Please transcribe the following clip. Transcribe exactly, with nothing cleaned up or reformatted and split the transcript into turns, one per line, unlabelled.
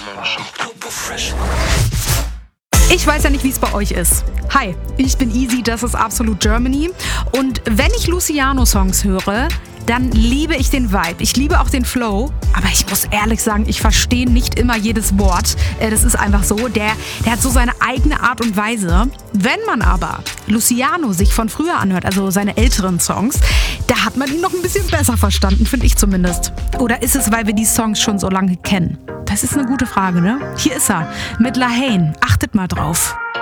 Ich weiß ja nicht, wie es bei euch ist. Hi, ich bin Easy, das ist Absolut Germany. Und wenn ich Luciano-Songs höre, dann liebe ich den Vibe. Ich liebe auch den Flow. Aber ich muss ehrlich sagen, ich verstehe nicht immer jedes Wort. Das ist einfach so. Der, der hat so seine eigene Art und Weise. Wenn man aber Luciano sich von früher anhört, also seine älteren Songs, da hat man ihn noch ein bisschen besser verstanden, finde ich zumindest. Oder ist es, weil wir die Songs schon so lange kennen? Das ist eine gute Frage, ne? Hier ist er mit Lahane. Achtet mal drauf.